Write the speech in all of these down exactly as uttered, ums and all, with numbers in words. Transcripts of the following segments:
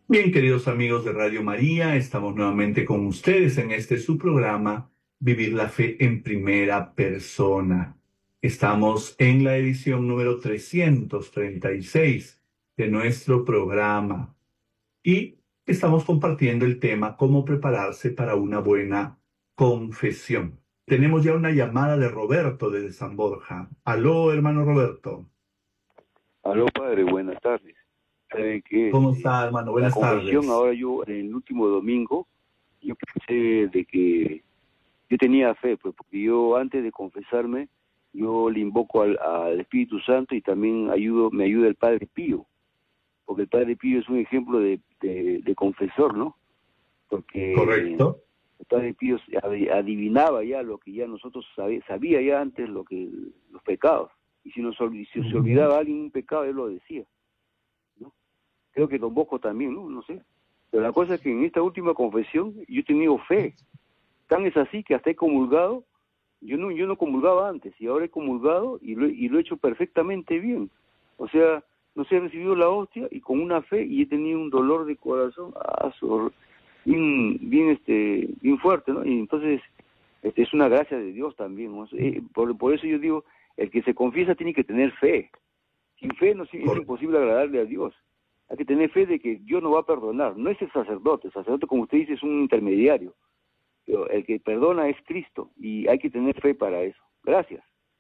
Bien, queridos amigos de Radio María, estamos nuevamente con ustedes en este su programa, Vivir la Fe en Primera Persona. Estamos en la edición número trescientos treinta y seis de nuestro programa y estamos compartiendo el tema cómo prepararse para una buena confesión. Tenemos ya una llamada de Roberto desde San Borja. Aló, hermano Roberto. Aló, padre, buenas tardes. ¿Sabe qué? ¿Cómo Este, está, hermano? la Buenas confesión, tardes. ahora yo, en el último domingo, yo pensé de que yo tenía fe, pues, porque yo antes de confesarme, yo le invoco al, al Espíritu Santo y también ayudo, me ayuda el Padre Pío, porque el Padre Pío es un ejemplo de, de, de confesor, ¿no? Porque ¿Correcto? el Padre Pío adi- adivinaba ya lo que ya nosotros sabía, sabía ya antes lo que los pecados. Y si, nos, olvi- si se Ujú. olvidaba alguien un pecado, él lo decía, ¿no? Creo que Don Bosco también, ¿no? No sé. Pero la cosa es que en esta última confesión yo he tenido fe. Tan es así que hasta he comulgado. Yo no, yo no comulgaba antes y ahora he comulgado y lo, he- y lo he hecho perfectamente bien. O sea, no sé, he recibido la hostia y con una fe y he tenido un dolor de corazón ah, so- bien, bien, este, bien fuerte, ¿no? Y entonces este, es una gracia de Dios también, ¿no? Eh, por, por eso yo digo, el que se confiesa tiene que tener fe. Sin fe no, es Cor- imposible agradarle a Dios. Hay que tener fe de que Dios nos va a perdonar. No es el sacerdote, el sacerdote, como usted dice, es un intermediario. Pero el que perdona es Cristo y hay que tener fe para eso. Gracias.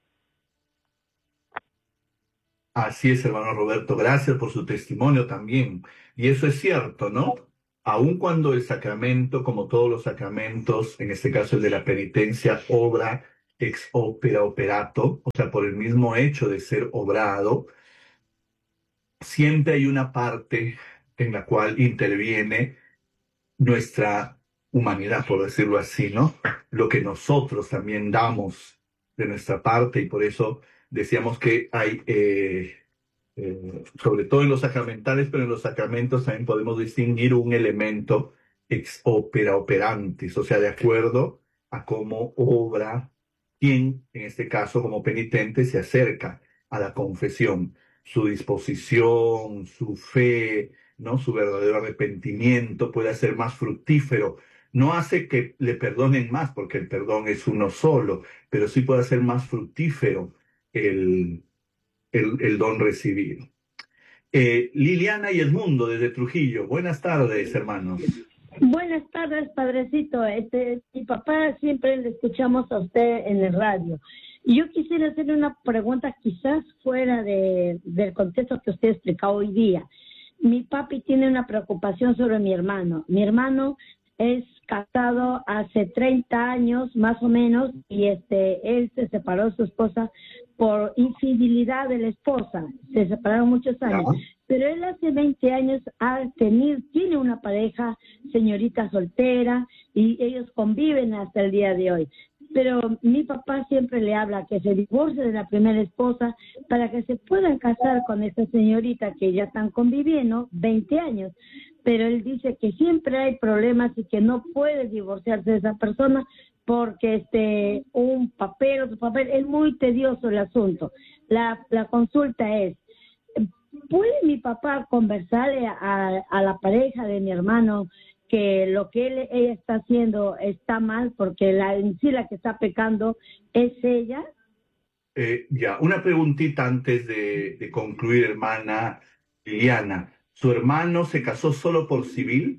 Así es, hermano Roberto. Gracias por su testimonio también. Y eso es cierto, ¿no? Aun cuando el sacramento, como todos los sacramentos, en este caso el de la penitencia, obra ex opera operato, o sea, por el mismo hecho de ser obrado, siempre hay una parte en la cual interviene nuestra humanidad, por decirlo así, ¿no? Lo que nosotros también damos de nuestra parte y por eso decíamos que hay, eh, eh, sobre todo en los sacramentales, pero en los sacramentos también podemos distinguir un elemento ex opera operantis, o sea, de acuerdo a cómo obra quien, en este caso como penitente, se acerca a la confesión, su disposición, su fe, ¿no? Su verdadero arrepentimiento puede ser más fructífero. No hace que le perdonen más, porque el perdón es uno solo, pero sí puede ser más fructífero el, el, el don recibido. Eh, Liliana y Edmundo desde Trujillo. Buenas tardes, hermanos. Buenas tardes, padrecito. Este, mi papá siempre le escuchamos a usted en el radio. Y yo quisiera hacerle una pregunta quizás fuera de, del contexto que usted explica hoy día. Mi papi tiene una preocupación sobre mi hermano. Mi hermano es casado hace treinta años más o menos y este él se separó de su esposa por infidelidad de la esposa. Se separaron muchos Ya. años. Pero él hace veinte años ha tenido, tiene una pareja, señorita soltera, y ellos conviven hasta el día de hoy. Pero mi papá siempre le habla que se divorcie de la primera esposa para que se puedan casar con esta señorita que ya están conviviendo veinte años. Pero él dice que siempre hay problemas y que no puede divorciarse de esa persona porque este un papel, otro papel, es muy tedioso el asunto. La, la consulta es, ¿puede mi papá conversarle a, a la pareja de mi hermano que lo que él, ella está haciendo está mal porque la, en sí la que está pecando es ella? Eh, ya, una preguntita antes de, de concluir, hermana Liliana. ¿Su hermano se casó solo por civil?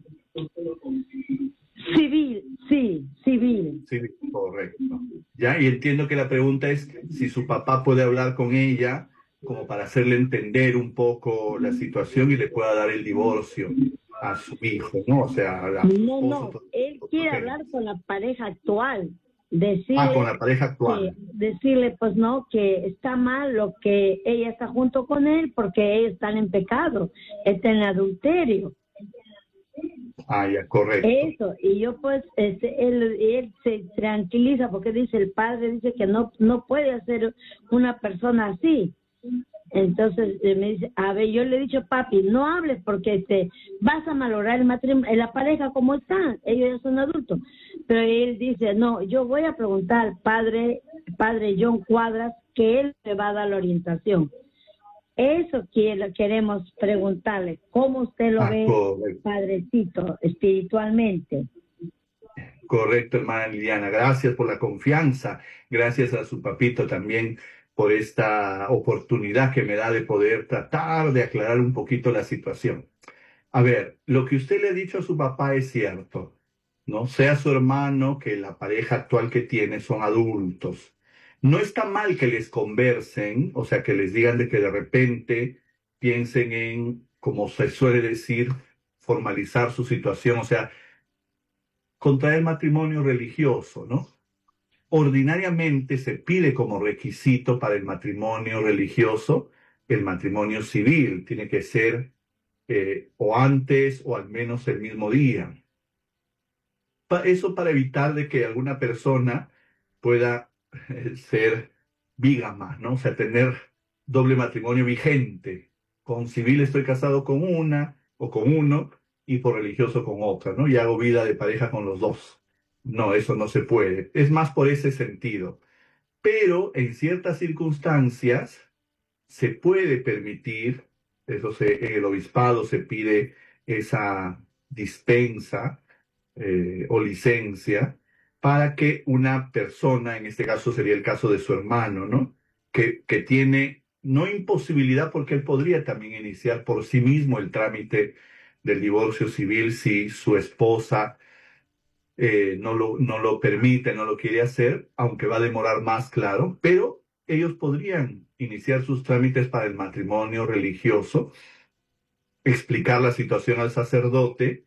Civil, sí, civil. Sí, correcto. Ya, y entiendo que la pregunta es si su papá puede hablar con ella como para hacerle entender un poco la situación y le pueda dar el divorcio a su hijo, ¿no? O sea, a su No, esposo no, por él por quiere hablar progenis. con la pareja actual, Ah, con decirle la pareja que, actual. decirle pues no, que está mal lo que ella está junto con él porque ellos están en pecado, está en adulterio. Ah, ya, correcto. Eso, y yo pues, este, él, él se tranquiliza porque dice, el padre dice que no no puede hacer una persona así. Entonces eh, me dice, a ver, yo le he dicho, papi, no hables porque este, vas a malograr el matrimonio, la pareja como están, ellos ya son adultos. Pero él dice, no, yo voy a preguntar al padre, padre John Cuadras, que él me va a dar la orientación. Eso quiero, queremos preguntarle, ¿cómo usted lo Ah, ve, correcto. Padrecito, espiritualmente? Correcto, hermana Liliana. Gracias por la confianza. Gracias a su papito también por esta oportunidad que me da de poder tratar de aclarar un poquito la situación. A ver, lo que usted le ha dicho a su papá es cierto, ¿no? Sea su hermano que la pareja actual que tiene son adultos. No está mal que les conversen, o sea, que les digan de que de repente piensen en, como se suele decir, formalizar su situación, o sea, contraer matrimonio religioso, ¿no? Ordinariamente se pide como requisito para el matrimonio religioso el matrimonio civil, tiene que ser eh, o antes o al menos el mismo día. Pa- Eso para evitar de que alguna persona pueda eh, ser bígama, ¿no? O sea, tener doble matrimonio vigente. Con civil estoy casado con una o con uno y por religioso con otra, ¿no? Y hago vida de pareja con los dos. No, eso no se puede. Es más por ese sentido. Pero en ciertas circunstancias se puede permitir, eso se, en el obispado se pide esa dispensa eh, o licencia para que una persona, en este caso sería el caso de su hermano, ¿no? Que, que tiene no imposibilidad porque él podría también iniciar por sí mismo el trámite del divorcio civil si su esposa eh, no lo, no lo permite, no lo quiere hacer, aunque va a demorar más, claro, pero ellos podrían iniciar sus trámites para el matrimonio religioso, explicar la situación al sacerdote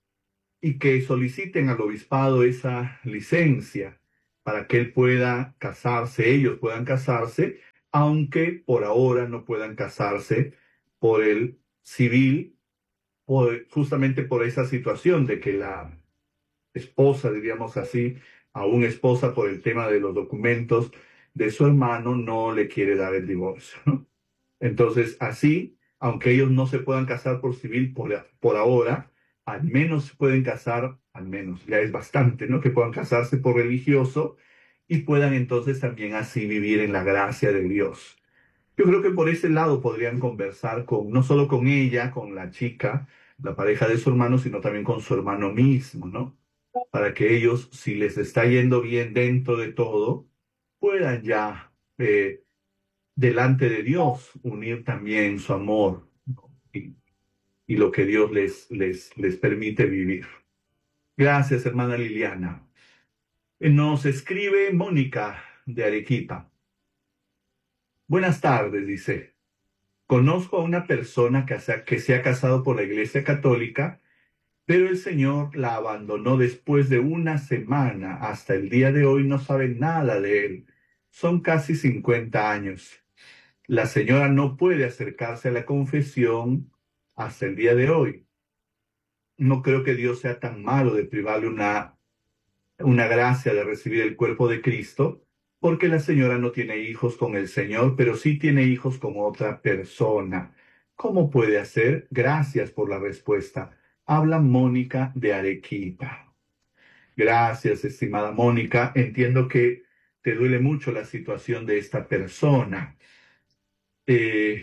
y que soliciten al obispado esa licencia para que él pueda casarse, ellos puedan casarse, aunque por ahora no puedan casarse por el civil, por- justamente por esa situación de que la esposa, diríamos así, aún esposa por el tema de los documentos de su hermano, no le quiere dar el divorcio, ¿no? Entonces, así, aunque ellos no se puedan casar por civil por, por ahora, al menos se pueden casar, al menos, ya es bastante, ¿no? Que puedan casarse por religioso y puedan entonces también así vivir en la gracia de Dios. Yo creo que por ese lado podrían conversar con, no solo con ella, con la chica, la pareja de su hermano, sino también con su hermano mismo, ¿no? Para que ellos, si les está yendo bien dentro de todo, puedan ya eh, delante de Dios unir también su amor, ¿no? y, y lo que Dios les, les, les permite vivir. Gracias, hermana Liliana. Eh, Nos escribe Mónica de Arequipa. Buenas tardes, dice. Conozco a una persona que se, ha, que se ha casado por la Iglesia Católica, pero el Señor la abandonó después de una semana. Hasta el día de hoy no sabe nada de él. Son casi cincuenta años. La señora no puede acercarse a la confesión hasta el día de hoy. No creo que Dios sea tan malo de privarle una, una gracia de recibir el cuerpo de Cristo, porque la señora no tiene hijos con el Señor, pero sí tiene hijos con otra persona. ¿Cómo puede hacer? Gracias por la respuesta. Habla Mónica de Arequipa. Gracias, estimada Mónica. Entiendo que te duele mucho la situación de esta persona. Eh,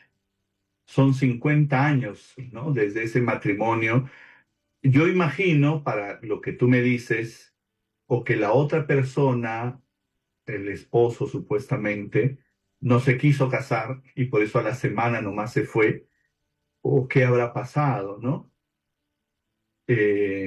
Son cincuenta años, ¿no? Desde ese matrimonio. Yo imagino, para lo que tú me dices, o que la otra persona, el esposo supuestamente, no se quiso casar y por eso a la semana nomás se fue, o qué habrá pasado, ¿no? Eh,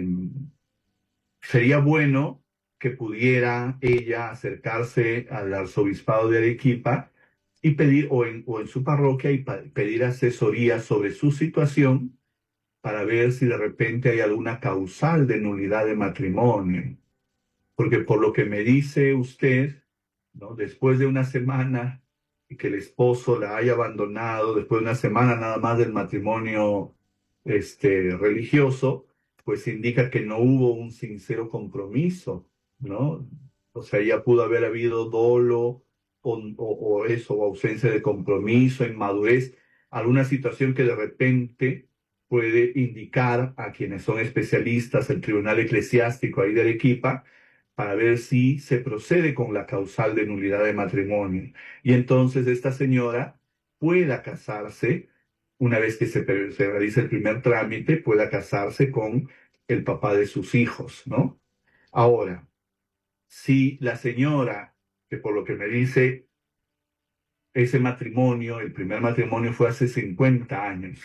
Sería bueno que pudiera ella acercarse al arzobispado de Arequipa y pedir, o en, o en su parroquia, y pa- pedir asesoría sobre su situación para ver si de repente hay alguna causal de nulidad de matrimonio. Porque por lo que me dice usted, ¿no? Después de una semana y que el esposo la haya abandonado, después de una semana nada más del matrimonio este, religioso, pues indica que no hubo un sincero compromiso, ¿no? O sea, ya pudo haber habido dolo o, o, o eso, o ausencia de compromiso, inmadurez, alguna situación que de repente puede indicar a quienes son especialistas, el Tribunal Eclesiástico ahí de Arequipa, para ver si se procede con la causal de nulidad de matrimonio. Y entonces esta señora pueda casarse, una vez que se, se realice el primer trámite, pueda casarse con el papá de sus hijos, ¿no? Ahora, si la señora, que por lo que me dice, ese matrimonio, el primer matrimonio fue hace cincuenta años,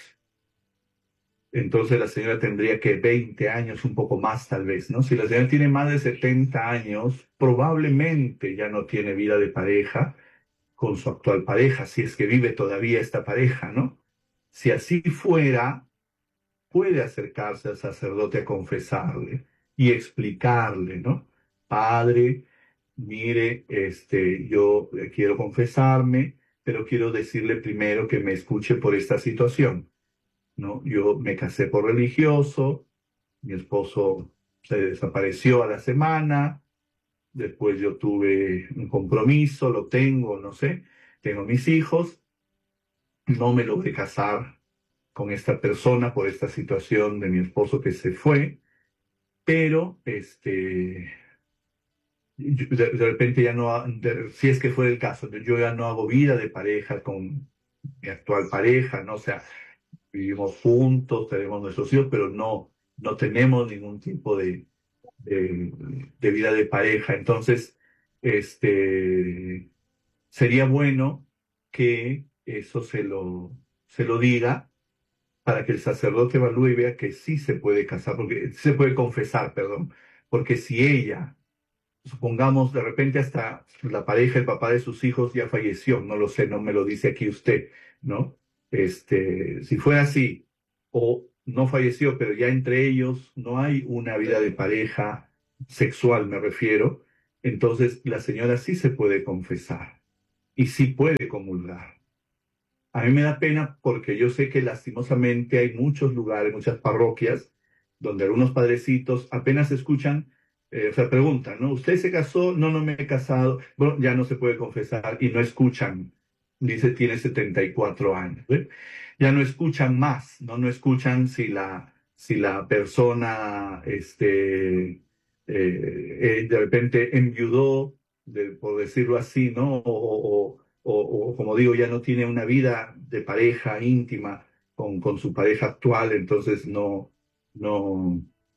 entonces la señora tendría que veinte años, un poco más tal vez, ¿no? Si la señora tiene más de setenta años, probablemente ya no tiene vida de pareja con su actual pareja, si es que vive todavía esta pareja, ¿no? Si así fuera, puede acercarse al sacerdote a confesarle y explicarle, ¿no? Padre, mire, este, yo quiero confesarme, pero quiero decirle primero que me escuche por esta situación, ¿no? Yo me casé por religioso, mi esposo se desapareció a la semana, después yo tuve un compromiso, lo tengo, no sé, tengo mis hijos, no me logré casar con esta persona por esta situación de mi esposo que se fue, pero este, yo, de, de repente ya no, de, si es que fue el caso, yo ya no hago vida de pareja con mi actual pareja, ¿no? O sea, vivimos juntos, tenemos nuestros hijos, pero no, no tenemos ningún tipo de, de, de vida de pareja. Entonces, este, sería bueno que eso se lo, se lo diga para que el sacerdote evalúe y vea que sí se puede casar, porque se puede confesar, perdón, porque si ella, supongamos de repente hasta la pareja, el papá de sus hijos ya falleció, no lo sé, no me lo dice aquí usted, ¿no? Este, si fue así, o no falleció, pero ya entre ellos no hay una vida de pareja sexual, me refiero, entonces la señora sí se puede confesar y sí puede comulgar. A mí me da pena porque yo sé que lastimosamente hay muchos lugares, muchas parroquias, donde algunos padrecitos apenas escuchan, eh, o sea, preguntan, ¿no? ¿Usted se casó? No, no me he casado. Bueno, ya no se puede confesar y no escuchan. Dice, tiene setenta y cuatro años. ¿eh? Ya no escuchan más, ¿no? No escuchan si la, si la persona, este, eh, eh, de repente enviudó, de, por decirlo así, ¿no? O, o, o, o, como digo, ya no tiene una vida de pareja íntima con, con su pareja actual, entonces no, no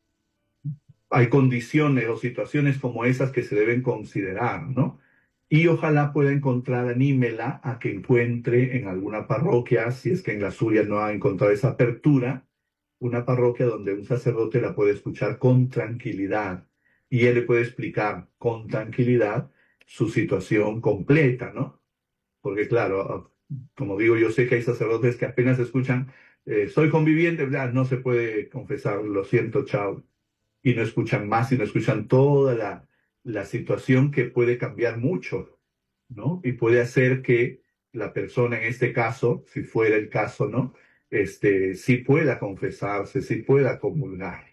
hay condiciones o situaciones como esas que se deben considerar, ¿no? Y ojalá pueda encontrar, anímela a que encuentre en alguna parroquia, si es que en la suya no ha encontrado esa apertura, una parroquia donde un sacerdote la puede escuchar con tranquilidad y él le puede explicar con tranquilidad su situación completa, ¿no? Porque claro, como digo, yo sé que hay sacerdotes que apenas escuchan, eh, soy conviviente, ya no se puede confesar, lo siento, chao, y no escuchan más y no escuchan toda la, la situación que puede cambiar mucho, ¿no? Y puede hacer que la persona en este caso, si fuera el caso, ¿no? Este, sí pueda confesarse, sí pueda comulgar.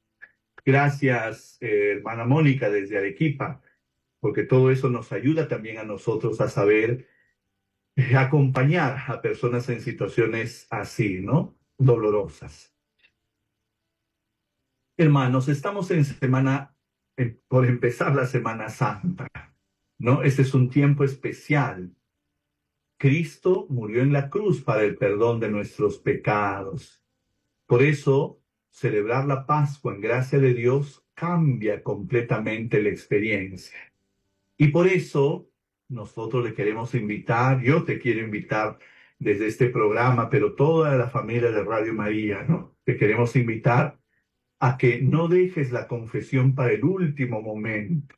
Gracias, eh, hermana Mónica, desde Arequipa, porque todo eso nos ayuda también a nosotros a saber acompañar a personas en situaciones así, ¿no? Dolorosas. Hermanos, estamos en semana, eh, por empezar la Semana Santa, ¿no? Este es un tiempo especial. Cristo murió en la cruz para el perdón de nuestros pecados. Por eso, celebrar la Pascua en gracia de Dios cambia completamente la experiencia. Y por eso, nosotros le queremos invitar, yo te quiero invitar desde este programa, pero toda la familia de Radio María, ¿no? Te queremos invitar a que no dejes la confesión para el último momento.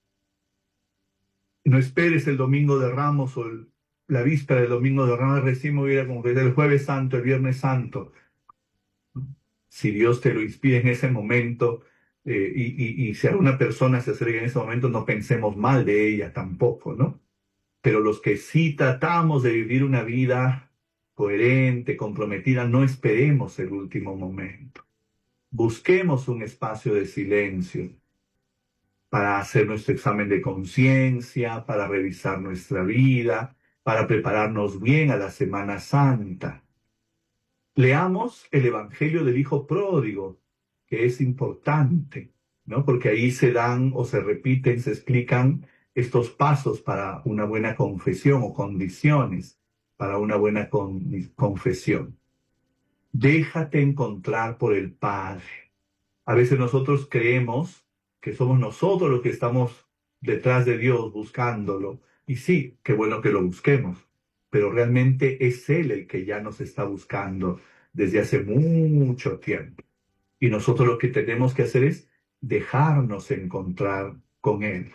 No esperes el Domingo de Ramos o el, la víspera del Domingo de Ramos, recién voy a ir a confesar el Jueves Santo, el Viernes Santo. Si Dios te lo inspira en ese momento, eh, y, y, y si alguna persona se acerca en ese momento, no pensemos mal de ella tampoco, ¿no? Pero los que sí tratamos de vivir una vida coherente, comprometida, no esperemos el último momento. Busquemos un espacio de silencio para hacer nuestro examen de conciencia, para revisar nuestra vida, para prepararnos bien a la Semana Santa. Leamos el Evangelio del Hijo Pródigo, que es importante, ¿no? Porque ahí se dan o se repiten, se explican estos pasos para una buena confesión o condiciones. para una buena con, confesión. Déjate encontrar por el Padre. A veces nosotros creemos que somos nosotros los que estamos detrás de Dios buscándolo. Y sí, qué bueno que lo busquemos, pero realmente es Él el que ya nos está buscando desde hace mucho tiempo. Y nosotros lo que tenemos que hacer es dejarnos encontrar con Él.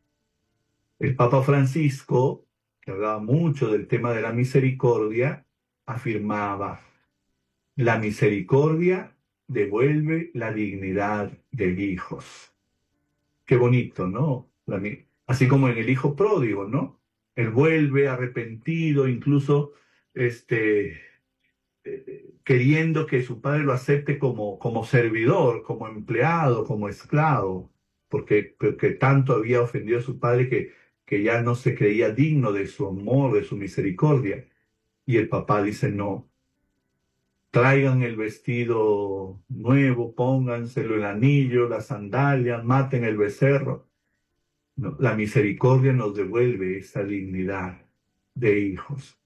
El Papa Francisco, que hablaba mucho del tema de la misericordia, afirmaba: la misericordia devuelve la dignidad de hijos. Qué bonito, ¿no? La, así como en el hijo pródigo, ¿no? Él vuelve arrepentido, incluso este, eh, queriendo que su padre lo acepte como, como servidor, como empleado, como esclavo, porque, porque tanto había ofendido a su padre que, que ya no se creía digno de su amor, de su misericordia. Y el papá dice: no. Traigan el vestido nuevo, pónganselo el anillo, las sandalias, maten el becerro. No, la misericordia nos devuelve esa dignidad de hijos.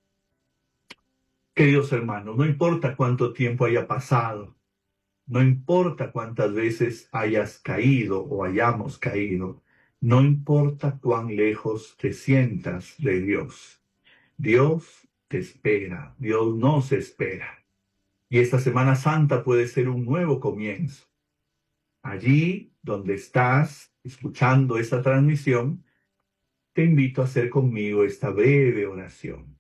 Queridos hermanos, no importa cuánto tiempo haya pasado, no importa cuántas veces hayas caído o hayamos caído, no importa cuán lejos te sientas de Dios. Dios te espera, Dios nos espera. Y esta Semana Santa puede ser un nuevo comienzo. Allí donde estás escuchando esta transmisión, te invito a hacer conmigo esta breve oración.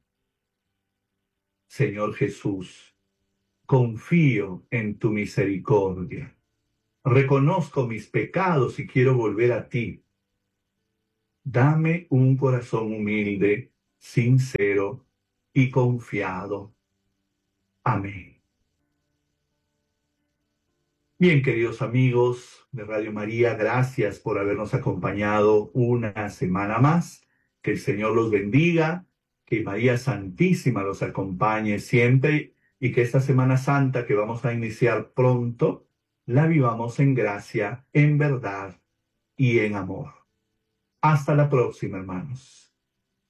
Señor Jesús, confío en tu misericordia. Reconozco mis pecados y quiero volver a ti. Dame un corazón humilde, sincero y confiado. Amén. Bien, queridos amigos de Radio María, gracias por habernos acompañado una semana más. Que el Señor los bendiga, que María Santísima los acompañe siempre y que esta Semana Santa que vamos a iniciar pronto, la vivamos en gracia, en verdad y en amor. Hasta la próxima, hermanos.